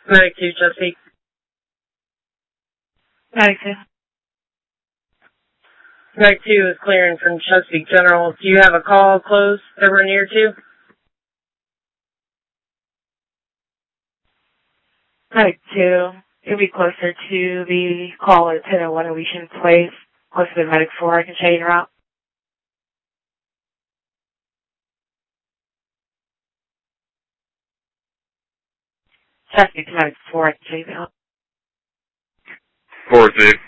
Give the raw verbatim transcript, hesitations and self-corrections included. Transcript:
Medic two, Chesapeake. Medic two. Medic two is clearing from Chesapeake General. Do you have a call close that we're near to? Medic two. It'll be closer to the call at ten oh one Elysian Place. Closer to Medic four. I can show you your route. Chesapeake to Medic four. I can show you the route. four, two.